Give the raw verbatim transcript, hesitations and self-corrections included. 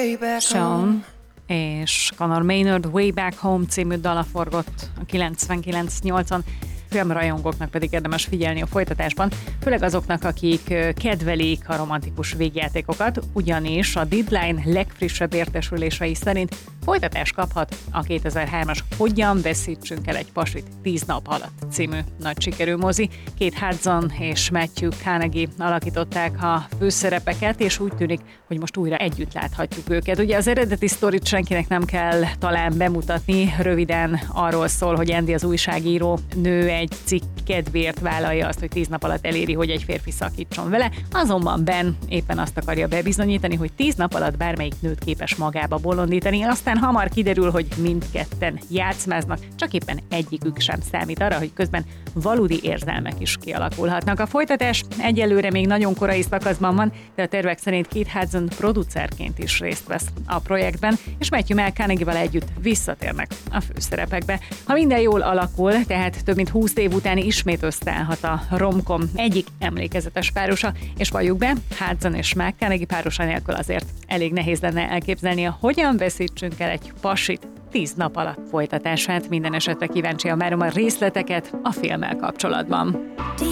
Sean és Conor Maynard Way Back Home című dala forgott a kilencvenkilenc nyolcon. Filmrajongóknak pedig érdemes figyelni a folytatásban, főleg azoknak, akik kedvelik a romantikus végjátékokat, ugyanis a Deadline legfrissebb értesülései szerint folytatást kaphat a kétezer-hármas Hogyan veszítsünk el egy pasit tíz nap alatt című nagy sikerű mozi. Kate Hudson és Matthew Carnegie alakították a főszerepeket, és úgy tűnik, hogy most újra együtt láthatjuk őket. Ugye az eredeti sztorit senkinek nem kell talán bemutatni, röviden arról szól, hogy Andy az újságíró nő egy cikk kedvéért vállalja azt, hogy tíz nap alatt eléri, hogy egy férfi szakítson vele, azonban Ben éppen azt akarja bebizonyítani, hogy tíz nap alatt bármelyik nőt képes magába bolondítani, aztán hamar kiderül, hogy mindketten játszmáznak, csak éppen egyikük sem számít arra, hogy közben valódi érzelmek is kialakulhatnak. A folytatás egyelőre még nagyon korai szakaszban van, de a tervek szerint Kate Hudson producerként is részt vesz a projektben, és Matthew McConaughey-val együtt visszatérnek a főszerepekbe. Ha minden jól alakul, tehát több mint húsz év után ismét összeállhat a romcom egyik emlékezetes párosa, és valljuk be, Hudson és McConaughey párosa nélkül azért elég nehéz lenne elképzelni, a Hogyan veszítsünk el egy pasit tíz nap alatt folytatását. Minden esetre kíváncsian várom a részleteket a filmmel kapcsolatban.